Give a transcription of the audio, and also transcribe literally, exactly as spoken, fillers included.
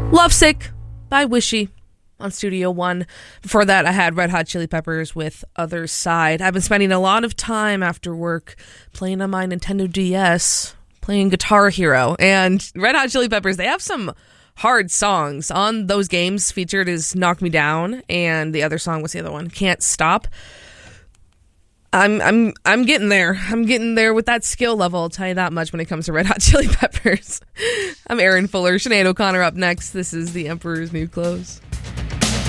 Lovesick by Wishy on Studio One. Before that, I had Red Hot Chili Peppers with Other Side. I've been spending a lot of time after work playing on my Nintendo D S, playing Guitar Hero. And Red Hot Chili Peppers, they have some hard songs. On those games featured is Knock Me Down, and the other song, what's the other one? Can't Stop. I'm I'm I'm getting there. I'm getting there with that skill level, I'll tell you that much when it comes to Red Hot Chili Peppers. I'm Aaron Fuller. Sinead O'Connor up next. This is The Emperor's New Clothes.